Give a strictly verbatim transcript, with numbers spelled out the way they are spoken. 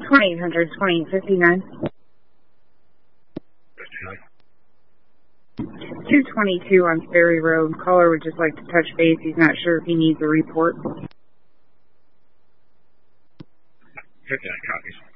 twenty-eight hundred, twenty-eight fifty-nine. two twenty-two on Ferry Road. Caller would just like to touch base. He's not sure if he needs a report. fifty-nine copies.